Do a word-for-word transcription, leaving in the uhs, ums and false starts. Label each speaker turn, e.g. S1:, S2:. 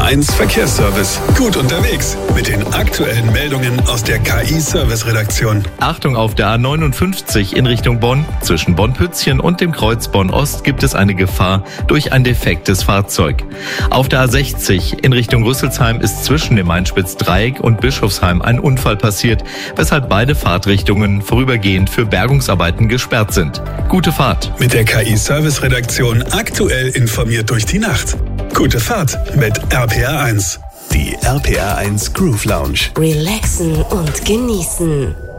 S1: eins Verkehrsservice. Gut unterwegs mit den aktuellen Meldungen aus der K I-Service-Redaktion.
S2: Achtung, auf der A neunundfünfzig in Richtung Bonn. Zwischen Bonn-Pützchen und dem Kreuz Bonn-Ost gibt es eine Gefahr durch ein defektes Fahrzeug. Auf der A sechzig in Richtung Rüsselsheim ist zwischen dem Mainspitz-Dreieck und Bischofsheim ein Unfall passiert, weshalb beide Fahrtrichtungen vorübergehend für Bergungsarbeiten gesperrt sind. Gute Fahrt.
S1: Mit der K I-Service-Redaktion aktuell informiert durch die Nacht. Gute Fahrt mit R P R eins. Die R P R eins Groove Lounge.
S3: Relaxen und genießen.